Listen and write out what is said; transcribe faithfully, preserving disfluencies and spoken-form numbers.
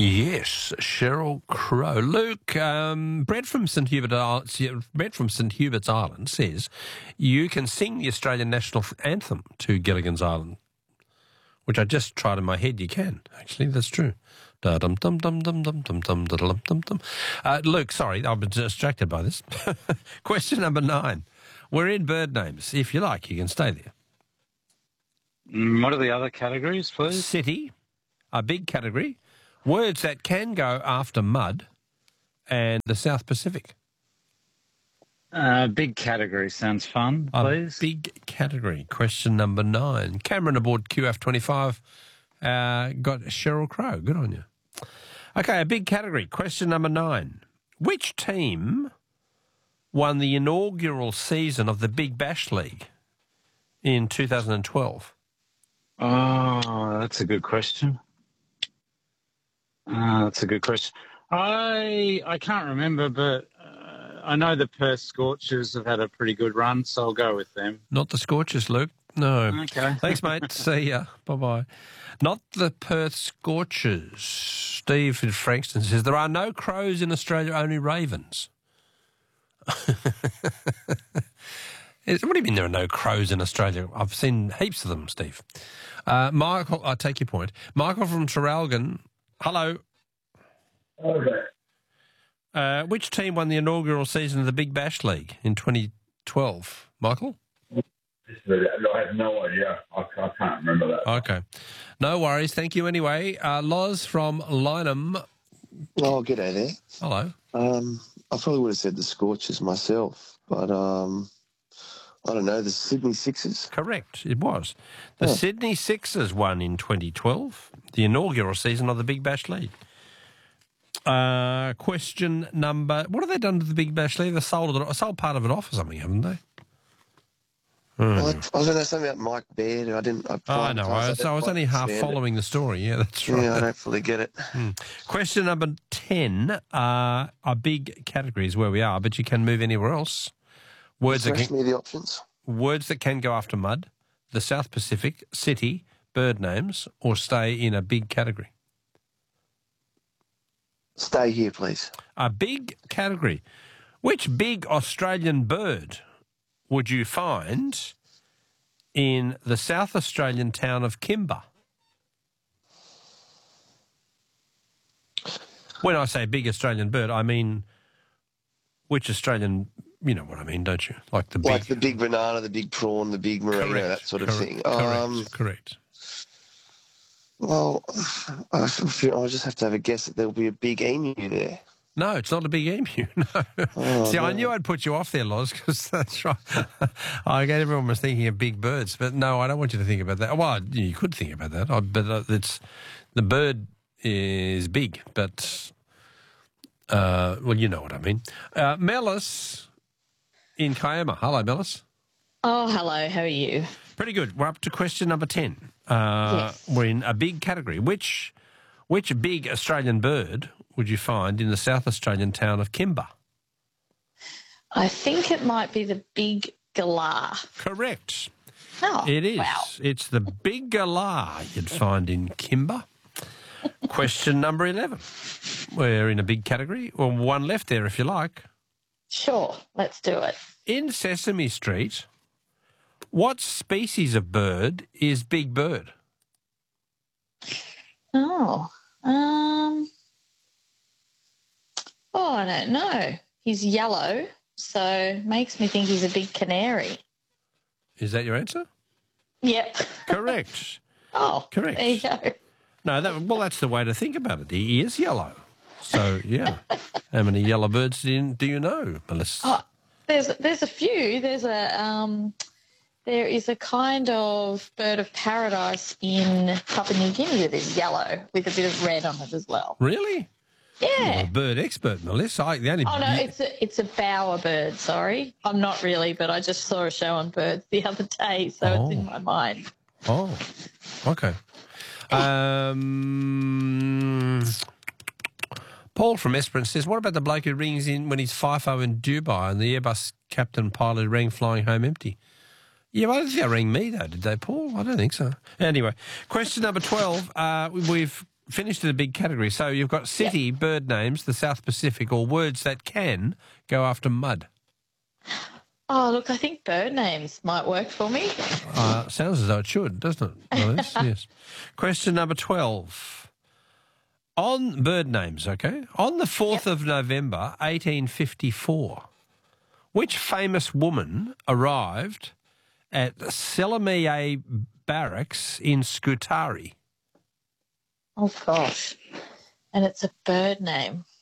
Yes, Sheryl Crow. Luke, um, Brett from St Hubert, Brett from St Hubert's Island says you can sing the Australian national anthem to Gilligan's Island, which I just tried in my head. You can actually, that's true. Da dum dum dum dum dum dum dum dum dum dum. Uh, Luke, sorry, I've been distracted by this. Question number nine. We're in bird names. If you like, you can stay there. Mm, what are the other categories, please? City, a big category. Words that can go after mud, and the South Pacific. Uh, big category sounds fun, please. A big category. Question number nine. Cameron aboard Q F twenty-five uh, got Sheryl Crow. Good on you. Okay, a big category. Question number nine. Which team won the inaugural season of the Big Bash League in two thousand twelve? Oh, that's a good question. Uh, that's a good question. I I can't remember, but uh, I know the Perth Scorchers have had a pretty good run, so I'll go with them. Not the Scorchers, Luke. No. Okay. Thanks, mate. See ya. Bye-bye. Not the Perth Scorchers. Steve in Frankston says, there are no crows in Australia, only ravens. What do you mean there are no crows in Australia? I've seen heaps of them, Steve. Uh, Michael, I take your point. Michael from Traralgon, hello. Okay. Uh, which team won the inaugural season of the Big Bash League in twenty twelve? Michael? I have no idea. I, I can't remember that. Okay. No worries. Thank you anyway. Uh, Loz from Lynham. Oh, g'day there. Hello. Um, I probably would have said the Scorchers myself, but um, I don't know, the Sydney Sixers? Correct, it was. The Oh. Sydney Sixers won in twenty twelve, the inaugural season of the Big Bash League. Uh, question number... What have they done to the Big Bash League? They sold, it, sold part of it off or something, haven't they? Hmm. Well, I, I was going to know something about Mike Baird. I didn't... I, Oh, I know. I was, I was only half following it. the story. Yeah, that's right. Yeah, I don't fully get it. Hmm. Question number ten. Uh, a big category is where we are, but you can move anywhere else. Words that Refresh can, me the options. words that can go after mud, the South Pacific, city, bird names, or stay in a big category. Stay here, please. A big category. Which big Australian bird would you find in the South Australian town of Kimba? When I say big Australian bird, I mean which Australian, you know what I mean, don't you? Like the big... Like the big banana, the big prawn, the big merino, Correct, that sort of correct, thing. Correct, Um, correct. Well, I feel I'll just have to have a guess that there'll be a big emu there. No, it's not a big emu, no. Oh, See, no. I knew I'd put you off there, Loz, because that's right. I guess everyone was thinking of big birds, but no, I don't want you to think about that. Well, you could think about that, but uh, it's the bird is big, but, uh, well, you know what I mean. Uh, Melis in Kiama. Hello, Melis. Oh, hello. How are you? Pretty good. We're up to question number ten. Uh, Yes. We're in a big category. Which which big Australian bird would you find in the South Australian town of Kimba? I think it might be the big galah. Correct. Oh, It is. Wow. It's the big galah you'd find in Kimba. Question number eleven. We're in a big category. Well, one left there if you like. Sure. Let's do it. In Sesame Street, what species of bird is Big Bird? Oh. Um. Oh, I don't know. He's yellow, so makes me think he's a big canary. Is that your answer? Yep. Correct. Oh, Correct. there you go. No, that, well, that's the way to think about it. He is yellow. So, yeah. How many yellow birds do you, do you know, Melissa? Oh, there's there's a few. There's a um, there is a kind of bird of paradise in Papua New Guinea that is yellow with a bit of red on it as well. Really? You're Yeah. a bird expert, Melissa. I, the only, Oh no, it's a it's a bower bird. Sorry, I'm not really, but I just saw a show on birds the other day, so Oh. it's in my mind. Oh, okay. Um, Paul from Esperance says, what about the bloke who rings in when he's FIFO in Dubai and the Airbus captain pilot rang flying home empty? Yeah, well, I don't think they rang me, though, did they, Paul? I don't think so. Anyway, question number twelve. Uh, we've finished in a big category. So you've got city, bird names, the South Pacific, or words that can go after mud. Oh, look, I think bird names might work for me. Uh, sounds as though it should, doesn't it, Elise? Yes. Question number twelve. On bird names, okay? On the fourth of November, eighteen fifty-four, which famous woman arrived at Selimiye Barracks in Scutari? Oh, gosh. And it's a bird name.